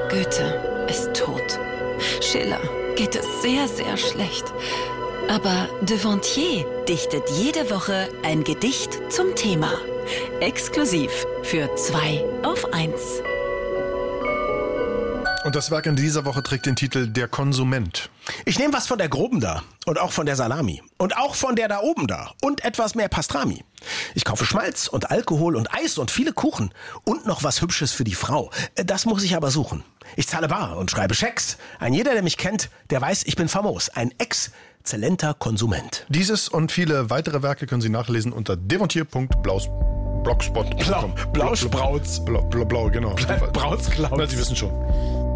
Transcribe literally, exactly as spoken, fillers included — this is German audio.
Goethe ist tot. Schiller geht es sehr, sehr schlecht. Aber Devontier dichtet jede Woche ein Gedicht zum Thema. Exklusiv für zwei auf eins. Und das Werk in dieser Woche trägt den Titel Der Konsument. Ich nehme was von der Groben da und auch von der Salami und auch von der da oben da und etwas mehr Pastrami. Ich kaufe Schmalz und Alkohol und Eis und viele Kuchen und noch was Hübsches für die Frau. Das muss ich aber suchen. Ich zahle bar und schreibe Schecks. Ein jeder, der mich kennt, der weiß, ich bin famos. Ein exzellenter Konsument. Dieses und viele weitere Werke können Sie nachlesen unter devontier punkt blogspot punkt com. Blau, Blausprauz. Blau, blau, blau, genau. Brautsklaus. Na, Sie wissen schon.